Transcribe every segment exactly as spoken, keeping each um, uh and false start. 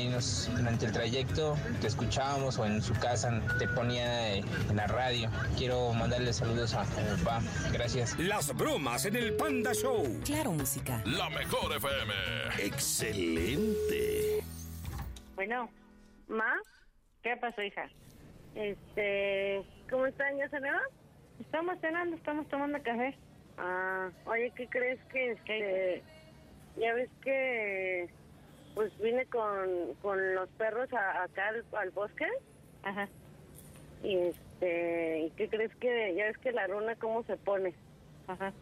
ahí nos, durante el trayecto te escuchábamos o en su casa te ponía eh, en la radio. Quiero mandarle saludos a mi papá. Gracias. Las bromas en el Panda Show. Claro, música. La mejor F M. Excelente. Bueno, ¿ma? ¿Qué pasó, hija? Este, ¿cómo están? ¿Ya cenaron? Estamos cenando, estamos tomando café. Ah, oye, ¿qué crees que este, ya ves que pues vine con, con los perros a, acá al, al bosque? Ajá. Y este, ¿qué crees que ya ves que la luna cómo se pone? Ajá.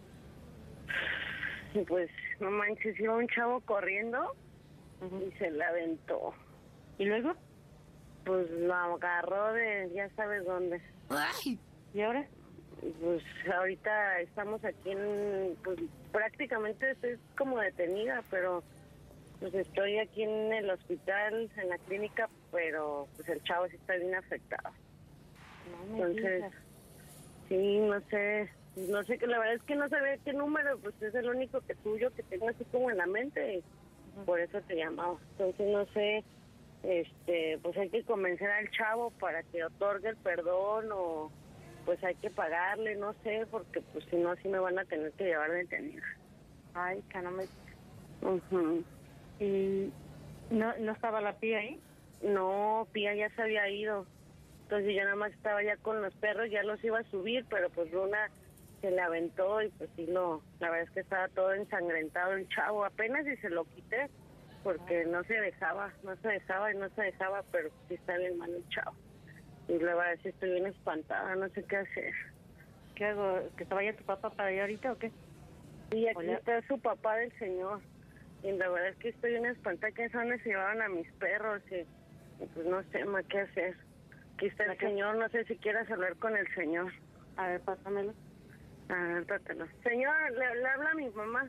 Y pues, no manches, iba un chavo corriendo uh-huh. y se la aventó. ¿Y luego? Pues la agarró de ya sabes dónde. ¡Ay! ¿Y ahora? Pues ahorita estamos aquí en... Pues prácticamente estoy como detenida, pero pues estoy aquí en el hospital, en la clínica, pero pues el chavo sí está bien afectado. No me Entonces, digas. Sí, no sé, no sé, que la verdad es que no sabía qué número, pues es el único que tuyo que tengo así como en la mente, y uh-huh. por eso te llamaba. Entonces no sé, este, pues hay que convencer al chavo para que otorgue el perdón o pues hay que pagarle, no sé, porque pues si no, sí me van a tener que llevar detenida. Ay, que no me... Uh-huh. ¿Y no, no estaba la Pía ahí? No, Pía ya se había ido. Entonces yo nada más estaba ya con los perros, ya los iba a subir, pero pues Luna se le aventó y pues sí, lo, la verdad es que estaba todo ensangrentado el chavo. Apenas y se lo quité, porque no se dejaba, no se dejaba y no se dejaba, pero sí está bien mal el chavo. Y la verdad es que estoy bien espantada, no sé qué hacer. ¿Qué hago? ¿Que se vaya tu papá para allá ahorita o qué? Sí, aquí Hola. Está su papá del señor. Y la verdad es que estoy bien espantada, que son se llevaron a mis perros y, y pues no sé más qué hacer. Aquí está el señor, no sé si quieras hablar con el señor. A ver, pásamelo. A ver, pátalo. Señor, le, le habla a mi mamá.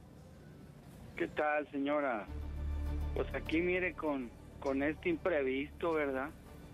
¿Qué tal, señora? Pues aquí mire con, con este imprevisto, ¿verdad?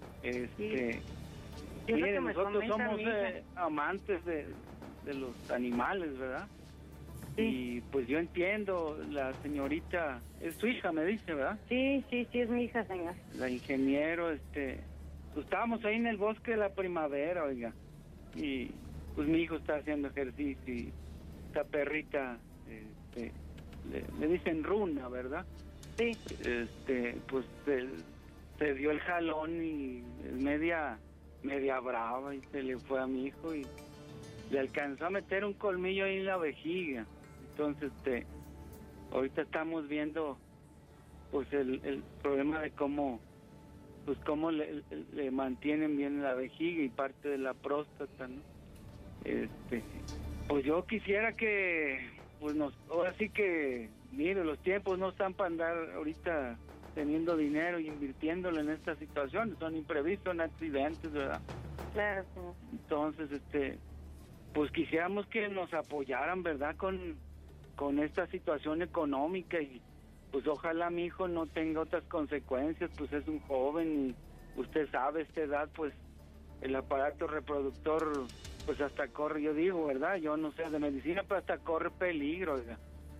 Este, sí. Mire, nosotros somos eh, amantes de, de los animales, ¿verdad? Sí. Y pues yo entiendo, la señorita, es su hija, me dice, ¿verdad? Sí, sí, sí, es mi hija, señor. La ingeniero, este, pues estábamos ahí en el bosque de la primavera, oiga, y pues mi hijo está haciendo ejercicio y esta perrita, este, le, le dicen Runa, ¿verdad? Sí. Este, pues el, se dio el jalón y es media media brava y se le fue a mi hijo y le alcanzó a meter un colmillo ahí en la vejiga. Entonces, este, ahorita estamos viendo pues el, el problema de cómo pues cómo le, le mantienen bien la vejiga y parte de la próstata, ¿no? Este, pues yo quisiera que pues nos, ahora sí que mire, los tiempos no están para andar ahorita teniendo dinero y invirtiéndolo en estas situaciones, son imprevistos, son accidentes, ¿verdad? Claro, sí. Entonces, este, pues quisiéramos que nos apoyaran, ¿verdad? Con, con esta situación económica y pues ojalá mi hijo no tenga otras consecuencias, pues es un joven y usted sabe, a esta edad, pues el aparato reproductor, pues hasta corre, yo digo, ¿verdad? Yo no sé de medicina, pero hasta corre peligro, ¿verdad?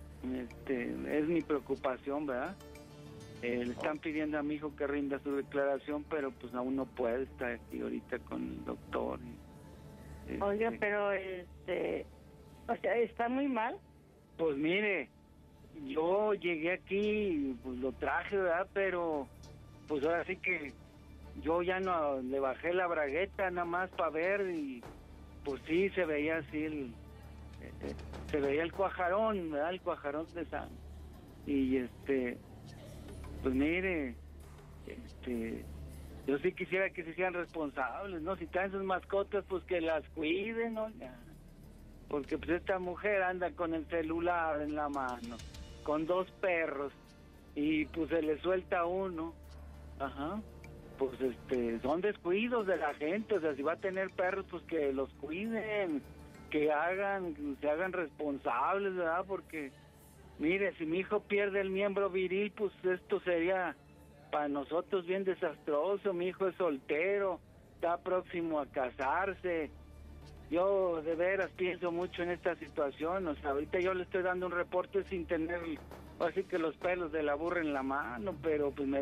Este, es mi preocupación, ¿verdad? Eh, le están pidiendo a mi hijo que rinda su declaración, pero pues aún no puede estar aquí ahorita con el doctor. Y, este, Oiga, pero este, o sea, ¿está muy mal? Pues mire, yo llegué aquí, pues lo traje, ¿verdad? Pero pues ahora sí que yo ya no le bajé la bragueta nada más para ver y pues sí se veía así el, eh, se veía el cuajarón, ¿verdad? El cuajarón de sangre. Y este, pues mire, este, yo sí quisiera que se sean responsables, ¿no? Si traen sus mascotas, pues que las cuiden, ¿no? Ya. Porque pues esta mujer anda con el celular en la mano, con dos perros, y pues se le suelta uno. Ajá. Pues este, son descuidos de la gente, o sea, si va a tener perros, pues que los cuiden, que hagan, que se hagan responsables, ¿verdad? Porque, mire, si mi hijo pierde el miembro viril, pues esto sería para nosotros bien desastroso. Mi hijo es soltero, está próximo a casarse. Yo de veras pienso mucho en esta situación, o sea, ahorita yo le estoy dando un reporte sin tener, así que los pelos de la burra en la mano, pero pues me